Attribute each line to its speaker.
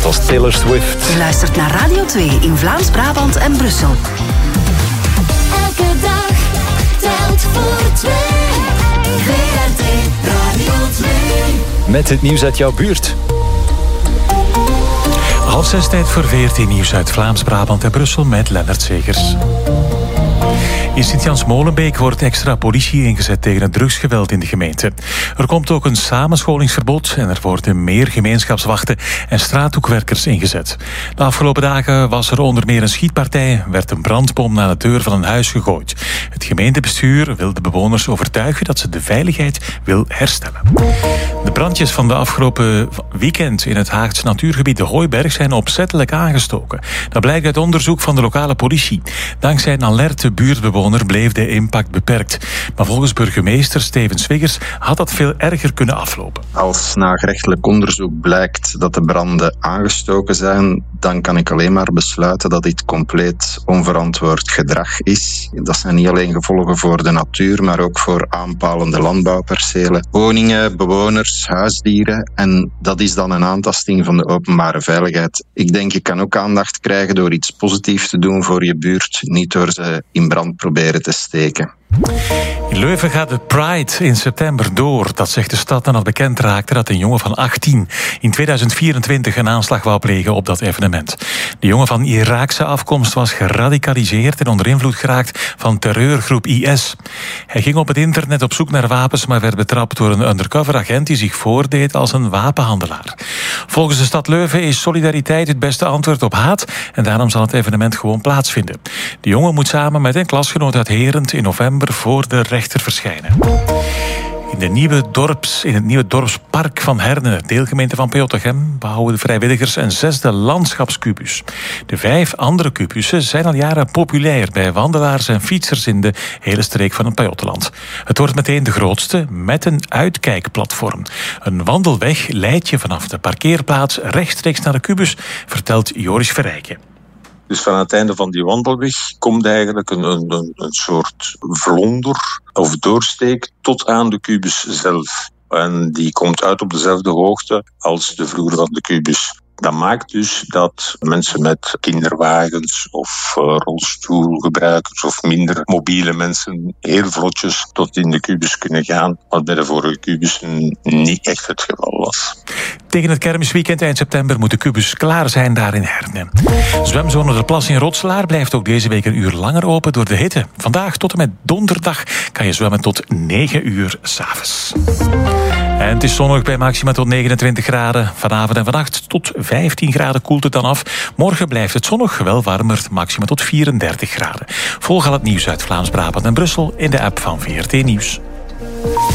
Speaker 1: als Taylor Swift.
Speaker 2: Je luistert naar Radio 2 in Vlaams-Brabant en Brussel.
Speaker 3: Elke dag telt voor twee. VRT Radio 2.
Speaker 1: Met het nieuws uit jouw buurt.
Speaker 4: 5:30 tijd voor VRT Nieuws uit Vlaams-Brabant en Brussel met Lennart Segers. In Sint-Jans-Molenbeek wordt extra politie ingezet tegen het drugsgeweld in de gemeente. Er komt ook een samenscholingsverbod en er worden meer gemeenschapswachten en straathoekwerkers ingezet. De afgelopen dagen was er onder meer een schietpartij, werd een brandbom naar de deur van een huis gegooid. Het gemeentebestuur wil de bewoners overtuigen dat ze de veiligheid wil herstellen. De brandjes van de afgelopen weekend in het Haagse natuurgebied de Hooiberg zijn opzettelijk aangestoken. Dat blijkt uit onderzoek van de lokale politie. Dankzij een alerte buurtbewoner bleef de impact beperkt. Maar volgens burgemeester Steven Swiggers had dat veel erger kunnen aflopen.
Speaker 5: Als na gerechtelijk onderzoek blijkt dat de branden aangestoken zijn, dan kan ik alleen maar besluiten dat dit compleet onverantwoord gedrag is. Dat zijn niet alleen gevolgen voor de natuur, maar ook voor aanpalende landbouwpercelen, woningen, bewoners, huisdieren. En dat is dan een aantasting van de openbare veiligheid. Ik denk, je kan ook aandacht krijgen door iets positiefs te doen voor je buurt, niet door ze in brand proberen te steken.
Speaker 4: In Leuven gaat de Pride in september door. Dat zegt de stad nadat bekend raakte dat een jongen van 18 in 2024 een aanslag wou plegen op dat evenement. De jongen van Iraakse afkomst was geradicaliseerd en onder invloed geraakt van terreurgroep IS. Hij ging op het internet op zoek naar wapens, maar werd betrapt door een undercover agent die zich voordeed als een wapenhandelaar. Volgens de stad Leuven is solidariteit het beste antwoord op haat en daarom zal het evenement gewoon plaatsvinden. De jongen moet samen met een klasgenoot uit Herent in november voor de rechter verschijnen. In het nieuwe dorpspark van Herne, deelgemeente van Pajottegem, bouwen de vrijwilligers een 6e landschapskubus. De 5 andere kubussen zijn al jaren populair bij wandelaars en fietsers in de hele streek van het Pajottenland. Het wordt meteen de grootste met een uitkijkplatform. Een wandelweg leidt je vanaf de parkeerplaats rechtstreeks naar de kubus, vertelt Joris Verrijken.
Speaker 6: Dus van het einde van die wandelweg komt eigenlijk een soort vlonder of doorsteek tot aan de kubus zelf. En die komt uit op dezelfde hoogte als de vloer van de kubus. Dat maakt dus dat mensen met kinderwagens of rolstoelgebruikers of minder mobiele mensen heel vlotjes tot in de kubus kunnen gaan, wat bij de vorige kubussen niet echt het geval was.
Speaker 4: Tegen het kermisweekend eind september moet de kubus klaar zijn daar in Herne. Zwemzone De Plas in Rotselaar blijft ook deze week een uur langer open door de hitte. Vandaag tot en met donderdag kan je zwemmen tot 9 uur 's avonds. En het is zonnig bij maxima tot 29 graden. Vanavond en vannacht tot 15 graden koelt het dan af. Morgen blijft het zonnig, wel warmer, maxima tot 34 graden. Volg al het nieuws uit Vlaams-Brabant en Brussel in de app van VRT Nieuws.